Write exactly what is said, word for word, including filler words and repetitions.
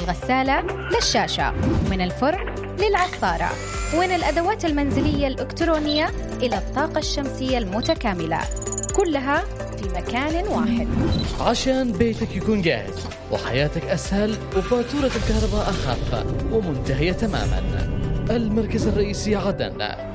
الغسالة للشاشة، من الفرن للعصارة، ومن الأدوات المنزلية الإلكترونية إلى الطاقة الشمسية المتكاملة، كلها في مكان واحد، عشان بيتك يكون جاهز وحياتك أسهل وفاتورة الكهرباء أخف ومنتهية تماما. المركز الرئيسي عدن،